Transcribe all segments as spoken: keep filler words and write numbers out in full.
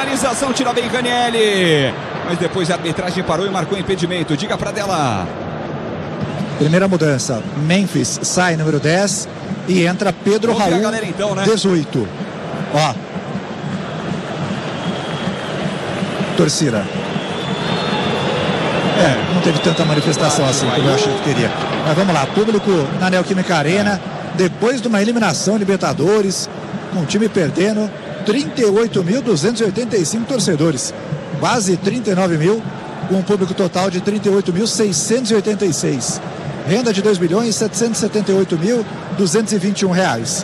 finalização, tira bem Ranieri. Mas depois a arbitragem parou e marcou impedimento. Diga pra dela. Primeira mudança, Memphis sai número dez e entra Pedro Raul, galera, então, né? dezoito. Ó. Torcida. É, não teve tanta manifestação assim como eu achei que teria. Mas vamos lá, público na Neoquímica Arena, depois de uma eliminação Libertadores, com o time perdendo, trinta e oito mil duzentos e oitenta e cinco torcedores, quase trinta e nove mil, com um público total de trinta e oito mil seiscentos e oitenta e seis. Renda de dois milhões setecentos e setenta e oito mil duzentos e vinte e um reais.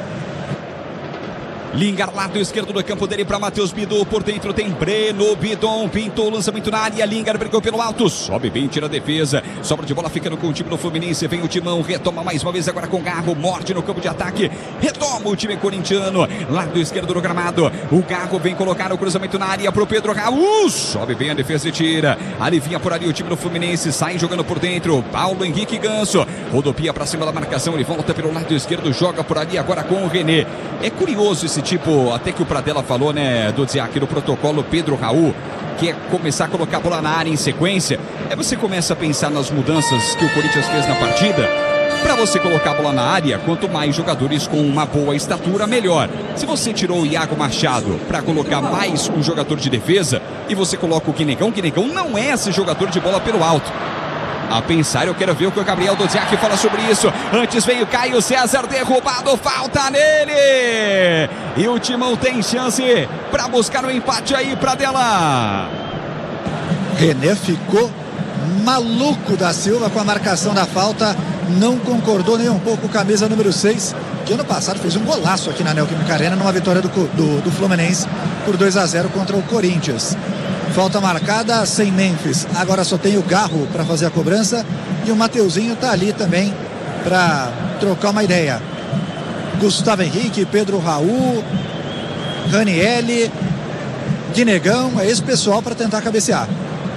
Lingard, lado esquerdo do campo dele para Matheus Bidon. Por dentro tem Breno Bidon. Pintou o lançamento na área. Lingard brigou pelo alto. Sobe bem, tira a defesa. Sobra de bola ficando com o time do Fluminense. Vem o Timão. Retoma mais uma vez agora com Garro. Morde no campo de ataque. Retoma o time corintiano. Lado esquerdo do gramado. O Garro vem colocar o cruzamento na área pro Pedro Raul. Sobe bem a defesa e tira. Alivia por ali o time do Fluminense. Sai jogando por dentro. Paulo Henrique Ganso. Rodopia para cima da marcação. Ele volta pelo lado esquerdo. Joga por ali agora com o René. É curioso esse tipo, até que o Pradella falou, né, do Ziak, no protocolo Pedro Raul, que é começar a colocar a bola na área em sequência. Aí você começa a pensar nas mudanças que o Corinthians fez na partida. Para você colocar a bola na área, quanto mais jogadores com uma boa estatura, melhor. Se você tirou o Iago Machado para colocar mais um jogador de defesa e você coloca o Guinegão, Guinegão não é esse jogador de bola pelo alto. A pensar, eu quero ver o que o Gabriel Doziak fala sobre isso. Antes veio Caio César, derrubado, falta nele. E o Timão tem chance para buscar o um empate aí para dela. René ficou maluco da Silva com a marcação da falta. Não concordou nem um pouco com a camisa número seis, que ano passado fez um golaço aqui na Neoquímica Arena, numa vitória do, do, do Fluminense por dois a zero contra o Corinthians. Falta marcada sem Memphis. Agora só tem o Garro para fazer a cobrança. E o Mateuzinho está ali também para trocar uma ideia. Gustavo Henrique, Pedro Raul, Ranieri, Guinegão. É esse pessoal para tentar cabecear.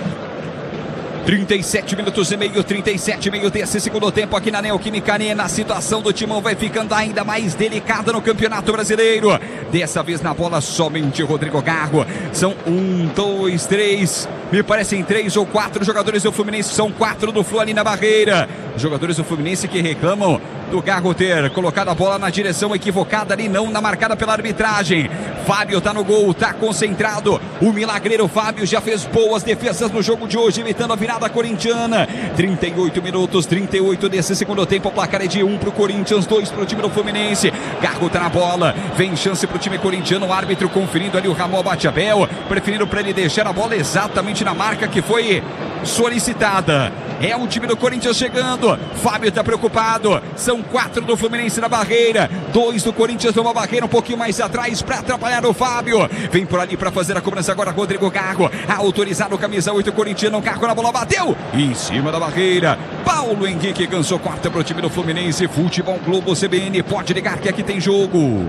trinta e sete minutos e meio, trinta e sete e meio desse segundo tempo aqui na Neoquímica Arena. A situação do Timão vai ficando ainda mais delicada no Campeonato Brasileiro. Dessa vez na bola somente Rodrigo Garro. São um, dois, três. Me parecem três ou quatro jogadores do Fluminense. São quatro do Flu ali na barreira. Jogadores do Fluminense que reclamam do Garro ter colocado a bola na direção equivocada ali, não na marcada pela arbitragem. Fábio tá no gol, tá concentrado. O milagreiro Fábio já fez boas defesas no jogo de hoje, evitando a virada corintiana. trinta e oito minutos, trinta e oito desse segundo tempo. O placar é de um pro Corinthians, dois pro time do Fluminense. Garro tá na bola, vem chance pro time corintiano. O árbitro conferindo ali o Ramon Batiabel, preferindo para ele deixar a bola exatamente na marca que foi solicitada. É o time do Corinthians chegando. Fábio tá preocupado. São quatro do Fluminense na barreira, dois do Corinthians numa barreira um pouquinho mais atrás para atrapalhar o Fábio. Vem por ali para fazer a cobrança agora Rodrigo Garro. Autorizado, camisa oito corintiano. O Garro na bola bateu em cima da barreira. Paulo Henrique Ganso corta para o time do Fluminense. Futebol Globo C B N. Pode ligar que aqui tem jogo.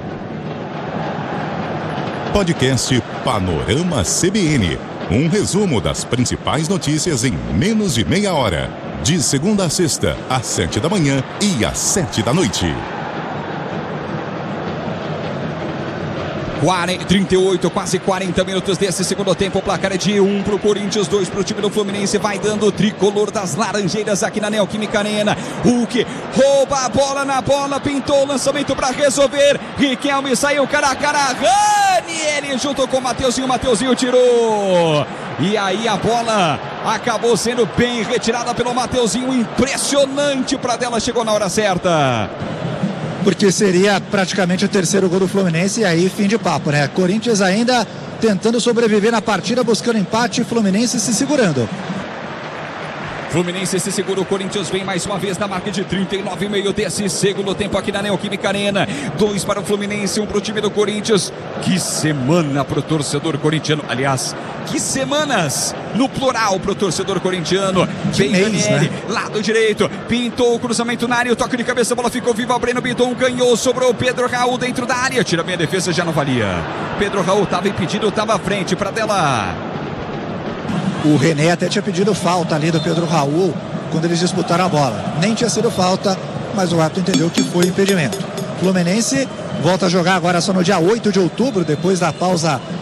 Podcast Panorama C B N. Um resumo das principais notícias em menos de meia hora. De segunda a sexta, às sete da manhã e às sete da noite. trinta e oito, quase quarenta minutos desse segundo tempo. O placar é de um pro Corinthians, dois pro time do Fluminense. Vai dando o tricolor das Laranjeiras aqui na Neoquímica Arena. Hulk rouba a bola na bola, pintou o lançamento para resolver. Riquelme saiu cara a cara. Rani, ele junto com o Mateuzinho. O Mateuzinho tirou. E aí a bola acabou sendo bem retirada pelo Mateuzinho. Impressionante para dela, chegou na hora certa. Porque seria praticamente o terceiro gol do Fluminense e aí fim de papo, né? Corinthians ainda tentando sobreviver na partida, buscando empate, Fluminense se segurando. Fluminense se segura, o Corinthians vem mais uma vez na marca de trinta e nove e meio desse segundo tempo aqui na Neoquímica Arena. Dois para o Fluminense, um para o time do Corinthians. Que semana para o torcedor corintiano. Aliás, que semanas no plural para o torcedor corintiano. Vem Daniele, né? Lado direito, pintou o cruzamento na área, o toque de cabeça, a bola ficou viva. Breno Bidon ganhou, sobrou o Pedro Raul dentro da área. Tira bem a defesa, já não valia. Pedro Raul estava impedido, estava à frente para dela. O René até tinha pedido falta ali do Pedro Raul quando eles disputaram a bola. Nem tinha sido falta, mas o árbitro entendeu que foi impedimento. Fluminense volta a jogar agora só no dia oito de outubro, depois da pausa